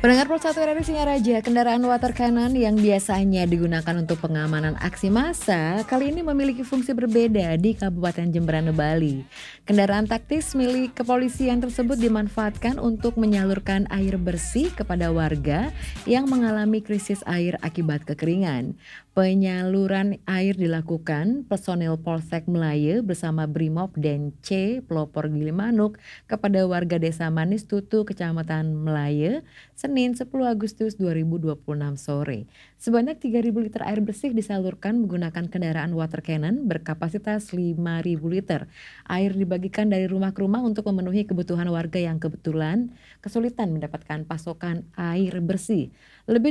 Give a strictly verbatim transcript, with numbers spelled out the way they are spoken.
Pendengar Pulsa satu R R I Singaraja, kendaraan water cannon yang biasanya digunakan untuk pengamanan aksi massa, kali ini memiliki fungsi berbeda di Kabupaten Jemberana, Bali. Kendaraan taktis milik kepolisian tersebut dimanfaatkan untuk menyalurkan air bersih kepada warga yang mengalami krisis air akibat kekeringan. Penyaluran air dilakukan personil Polsek Melaya bersama Brimob dan C Pelopor Gilimanuk kepada warga Desa Manis Tutu, Kecamatan Melaya, Senin sepuluh Agustus dua ribu dua puluh enam sore. Sebanyak tiga ribu liter air bersih disalurkan menggunakan kendaraan water cannon berkapasitas lima ribu liter. Air dibagikan dari rumah ke rumah untuk memenuhi kebutuhan warga yang kebetulan kesulitan mendapatkan pasokan air bersih. Lebih